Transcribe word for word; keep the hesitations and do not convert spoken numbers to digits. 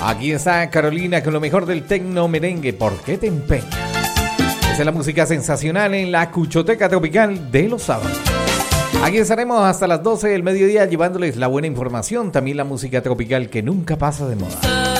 Aquí está Carolina con lo mejor del tecno merengue. ¿Por qué te empeñas? Esa es la música sensacional en la Cuchoteca Tropical de los sábados. Aquí estaremos hasta las doce del mediodía llevándoles la buena información, también la música tropical que nunca pasa de moda.